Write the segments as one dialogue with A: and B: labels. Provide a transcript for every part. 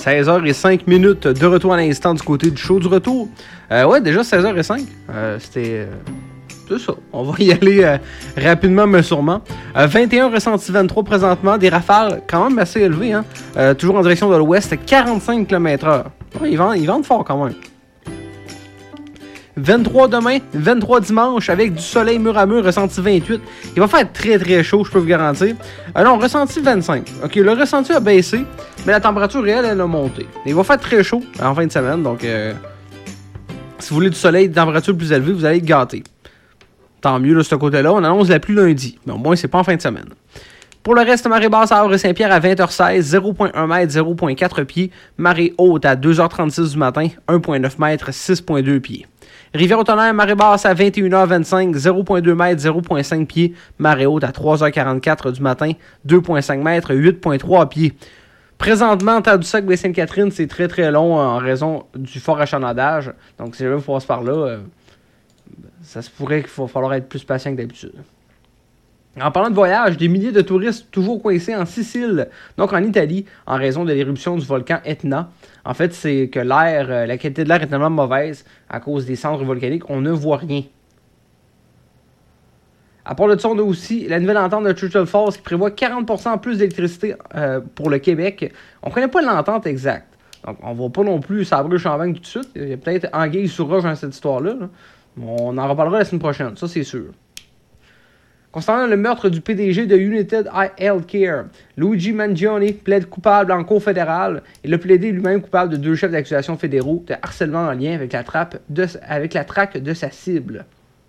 A: 16h05 de retour à l'instant du côté du show du retour. Ouais, déjà 16h05. C'était... c'est ça. On va y aller rapidement, mais sûrement. 21 ressenti 23 présentement. Des rafales quand même assez élevées. Hein? Toujours en direction de l'ouest, 45 km/h. Ouais, ils vendent fort quand même. 23 demain, 23 dimanche, avec du soleil mur à mur, ressenti 28. Il va faire très très chaud, je peux vous garantir. Non, ressenti 25. Ok, le ressenti a baissé, mais la température réelle, elle a monté. Il va faire très chaud en fin de semaine, donc si vous voulez du soleil, des températures plus élevées, vous allez être gâtés. Tant mieux, de ce côté-là. On annonce la pluie lundi, mais au moins, c'est pas en fin de semaine. Pour le reste, marée basse à Havre-Saint-Pierre à 20h16, 0.1 m, 0.4 pieds. Marée haute à 2h36 du matin, 1.9 m, 6.2 pieds. Rivière-au-Tonnerre, marée basse à 21h25, 0.2 m, 0.5 pieds. Marée haute à 3h44 du matin, 2.5 m, 8.3 pieds. Présentement, Tadoussac, Baie-Sainte-Catherine, c'est très très long en raison du fort achalandage. Donc, si jamais vous passez par là, ça se pourrait qu'il va falloir être plus patient que d'habitude. En parlant de voyage, des milliers de touristes toujours coincés en Sicile, donc en Italie, en raison de l'éruption du volcan Etna. En fait, c'est que la qualité de l'air est tellement mauvaise à cause des cendres volcaniques, on ne voit rien. À part de ça, on a aussi la nouvelle entente de Churchill Falls qui prévoit 40% plus d'électricité pour le Québec. On ne connaît pas l'entente exacte. Donc, on ne va pas non plus sabrer le champagne tout de suite. Il y a peut-être anguille sous roche dans cette histoire-là. Là. On en reparlera la semaine prochaine, ça c'est sûr. Concernant le meurtre du PDG de United Healthcare, Luigi Mangione plaide coupable en cour fédérale. Il a plaidé lui-même coupable de 2 chefs d'accusation fédéraux de harcèlement en lien avec la traque de sa cible.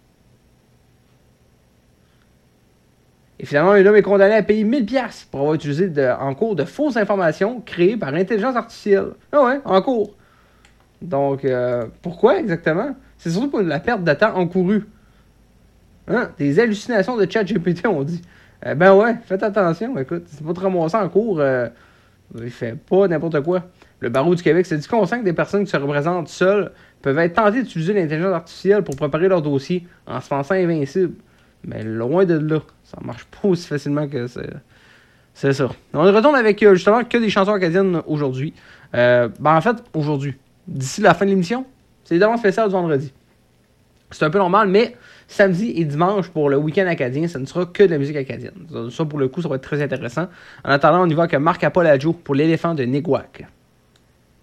A: Et finalement, un homme est condamné à payer 1000$ pour avoir utilisé en cours de fausses informations créées par l'intelligence artificielle. Ah ouais, en cours. Donc, pourquoi exactement? C'est surtout pour la perte de temps encourue. Hein? Des hallucinations de ChatGPT, on dit. Ben ouais, faites attention, écoute, c'est pas te ramasser en cours, il fait pas n'importe quoi. Le barreau du Québec s'est dit conscient que des personnes qui se représentent seules peuvent être tentées d'utiliser l'intelligence artificielle pour préparer leur dossier en se pensant invincibles. Mais loin de là, ça marche pas aussi facilement que c'est ça. On retourne avec justement que des chansons acadiennes aujourd'hui. En fait, aujourd'hui, d'ici la fin de l'émission, c'est évidemment spécial du vendredi. C'est un peu normal, mais samedi et dimanche pour le week-end acadien, ça ne sera que de la musique acadienne. Ça, pour le coup, ça va être très intéressant. En attendant, on y va avec Marc Apollo pour l'éléphant de Niguac.